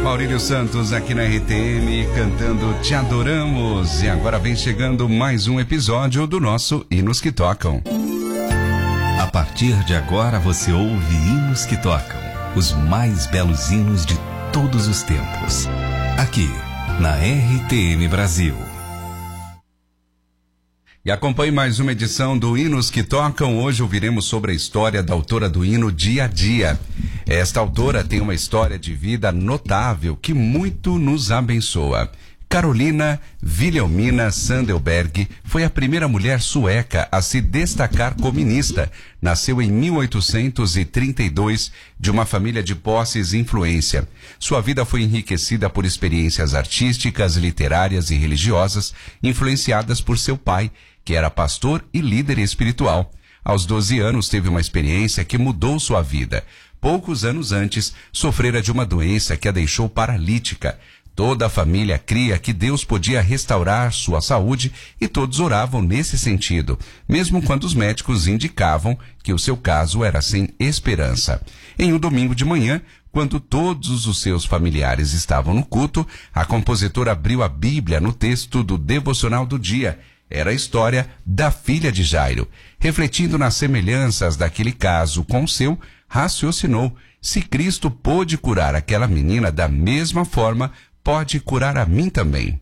Maurílio Santos aqui na RTM cantando Te Adoramos. E agora vem chegando mais um episódio do nosso Hinos que Tocam. A partir de agora você ouve Hinos que Tocam, os mais belos hinos de todos os tempos, aqui na RTM Brasil. E acompanhe mais uma edição do Hinos que Tocam. Hoje ouviremos sobre a história da autora do hino Dia a Dia. Esta autora tem uma história de vida notável que muito nos abençoa. Carolina Wilhelmina Sandelberg foi a primeira mulher sueca a se destacar como ministra. Nasceu em 1832 de uma família de posses e influência. Sua vida foi enriquecida por experiências artísticas, literárias e religiosas, influenciadas por seu pai, que era pastor e líder espiritual. Aos 12 anos teve uma experiência que mudou sua vida. Poucos anos antes, sofrera de uma doença que a deixou paralítica. Toda a família cria que Deus podia restaurar sua saúde e todos oravam nesse sentido, mesmo quando os médicos indicavam que o seu caso era sem esperança. Em um domingo de manhã, quando todos os seus familiares estavam no culto, a compositora abriu a Bíblia no texto do devocional do dia. Era a história da filha de Jairo. Refletindo nas semelhanças daquele caso com o seu, raciocinou: se Cristo pôde curar aquela menina da mesma forma, pode curar a mim também.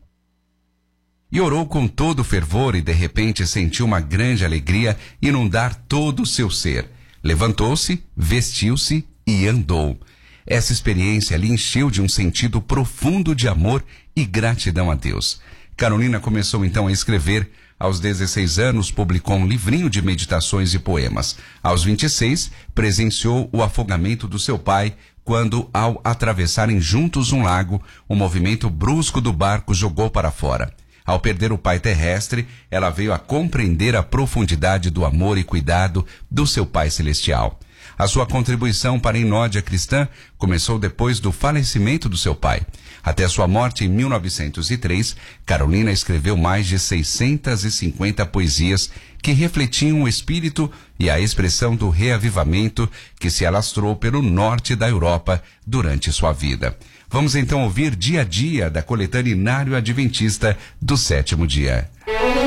E orou com todo fervor e de repente sentiu uma grande alegria inundar todo o seu ser. Levantou-se, vestiu-se e andou. Essa experiência lhe encheu de um sentido profundo de amor e gratidão a Deus. Carolina começou então a escrever. Aos 16 anos, publicou um livrinho de meditações e poemas. Aos 26, presenciou o afogamento do seu pai, quando, ao atravessarem juntos um lago, o movimento brusco do barco jogou para fora. Ao perder o pai terrestre, ela veio a compreender a profundidade do amor e cuidado do seu pai celestial. A sua contribuição para a inódia cristã começou depois do falecimento do seu pai. Até sua morte em 1903, Carolina escreveu mais de 650 poesias que refletiam o espírito e a expressão do reavivamento que se alastrou pelo norte da Europa durante sua vida. Vamos então ouvir Dia a Dia da coletânea Inário Adventista do Sétimo Dia.